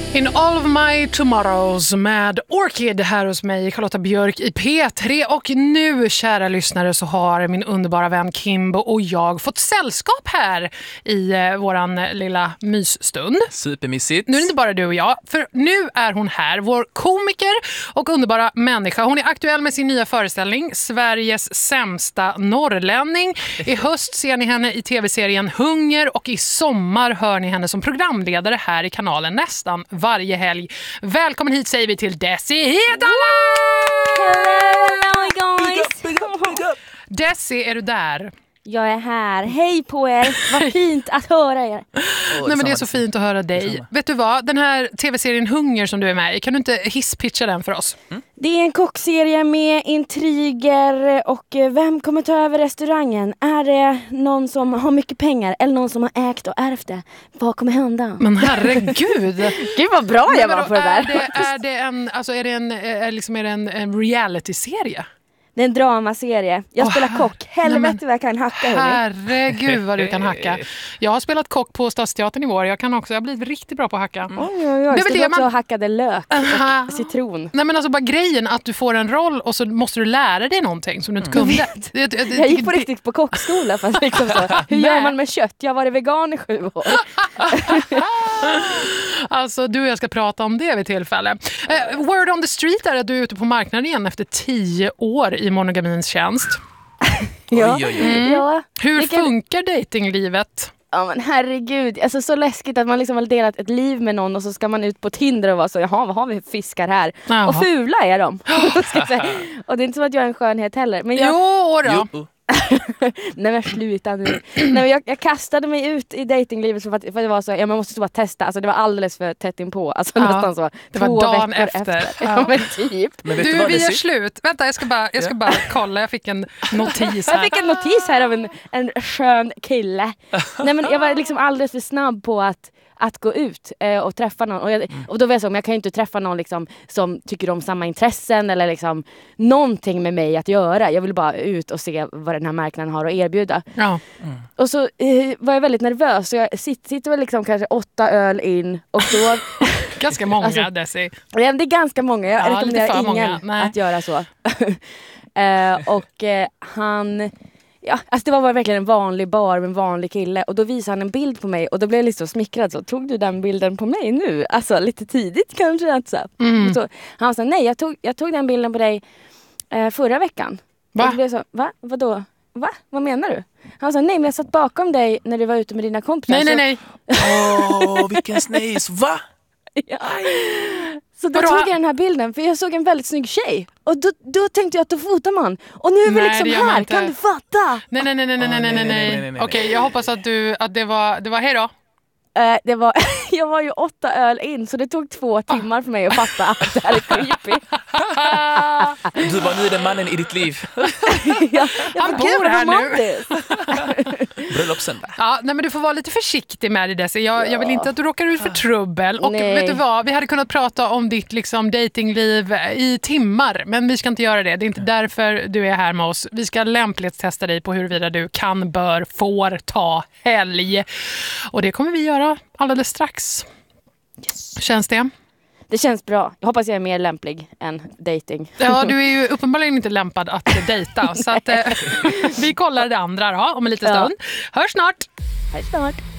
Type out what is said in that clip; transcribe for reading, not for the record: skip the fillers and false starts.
In all of my tomorrows med Orchid här hos mig, Charlotta Björk i P3. Och nu, kära lyssnare, så har min underbara vän Kimbo och jag fått sällskap här i våran lilla mysstund. Supermissigt. Nu är det inte bara du och jag, för nu är hon här, vår komiker och underbara människa. Hon är aktuell med sin nya föreställning, Sveriges sämsta norrlänning. I höst ser ni henne i tv-serien Hunger och i sommar hör ni henne som programledare här i kanalen nästan varje helg. Välkommen hit säger vi till Desi Hedala! Hello guys! Big up. Desi, är du där? Jag är här. Hej på er. Vad fint att höra er. Nej, men det är så fint att höra dig. Detsamma. Vet du vad? Den här tv-serien Hunger som du är med i, kan du inte hisspitcha den för oss? Det är en kockserie med intriger och vem kommer ta över restaurangen? Är det någon som har mycket pengar eller någon som har ägt och ärvt det? Vad kommer hända? Men herregud! Gud vad bra jag var på det där. Är det en reality-serie? Det är en dramaserie. Jag spelar kock. Helvete vad jag kan hacka. Herregud vad du kan hacka. Jag har spelat kock på Stadsteatern i vår. Jag har blivit riktigt bra på att hacka. Oj, Det är väl det det också man- hackade lök och citron. Nej, men alltså bara grejen att du får en roll och så måste du lära dig någonting som du inte kunde. Jag gick på riktigt på kockskola fast liksom så. Hur gör man med kött? Jag har varit vegan i 7 år. Alltså du och jag ska prata om det vid tillfälle. Word on the street är att du är ute på marknaden igen efter 10 år i monogamins tjänst. Ja. Oj. Ja. Hur funkar datinglivet? Ja men herregud, alltså så läskigt att man liksom har delat ett liv med någon och så ska man ut på Tinder och vara så, jaha vad har vi för fiskar här? Jaha. Och fula är de. Ska jag säga. Och det är inte som att jag är en skönhet heller. Men jag, Jo då. nej men sluta nu. Nej, men jag kastade mig ut i datinglivet för att det var så, ja man måste bara testa. Alltså det var alldeles för tätt inpå. Alltså Ja, nästan så. det var 2 dagen veckor efter. Ja men typ. Men vet du Du, vad vi det gör ser? slut. Vänta, jag ska bara kolla. Jag fick en notis här. Jag fick en notis här av en skön kille. Nej men jag var liksom alldeles för snabb på att gå ut och träffa någon. Och då var jag så, men jag kan ju inte träffa någon liksom, som tycker om samma intressen eller liksom någonting med mig att göra. Jag vill bara ut och se vad den här marknaden har att erbjuda. Ja. Och så var jag väldigt nervös. Så jag sitter väl liksom kanske 8 öl in och då... Ganska många, Alltså, Desi. det är ganska många. Jag Ja, lite rekommenderar för ingen många. Nej. att göra så. Han... Ja, alltså det var verkligen en vanlig bar med en vanlig kille. Och då visade han en bild på mig. Och då blev jag lite så smickrad. Så, tog du den bilden på mig nu? Alltså lite tidigt kanske. Alltså. Så, han sa, nej jag tog den bilden på dig förra veckan. Va? Och då blev jag så, va? Vadå? Va? Vad menar du? Han sa, nej men jag satt bakom dig när du var ute med dina kompisar. Nej. Åh, vilken snäs. Va? Ja. Så då Vadå? tog jag den här bilden för jag såg en väldigt snygg tjej. Och då tänkte jag att då fotar man. Och nu är vi Nej, liksom det gör man här, inte. kan du fatta? Nej. Okej, jag hoppas att det var hej då. Jag var ju 8 öl in så det tog 2 timmar för mig att fatta att det här är creepy. Du var nu den mannen i ditt liv. Han Gud, bor vad här nu. romantiskt. Bröllopssöndag. Ja, nej, men du får vara lite försiktig med det, Desi. Jag vill inte att du råkar ut för trubbel. Och Nej. vet du vad? Vi hade kunnat prata om ditt liksom, datingliv i timmar. Men vi ska inte göra det. Det är inte därför du är här med oss. Vi ska lämplighetstesta dig på huruvida du kan, bör, får ta helg. Och det kommer vi göra alldeles strax. Yes. Känns det? Det känns bra. Jag hoppas jag är mer lämplig än dating. Ja, du är ju uppenbarligen inte lämpad att dejta. Så att, vi kollar det andra då, om en liten stund. Hörs snart! Hej snart.